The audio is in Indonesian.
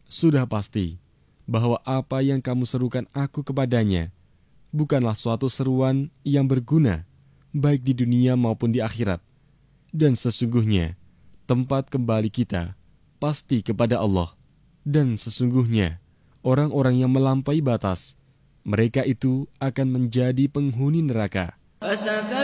Sudah pasti bahwa apa yang kamu serukan aku kepadanya bukanlah suatu seruan yang berguna, baik di dunia maupun di akhirat. Dan sesungguhnya, tempat kembali kita pasti kepada Allah. Dan sesungguhnya, orang-orang yang melampaui batas, mereka itu akan menjadi penghuni neraka.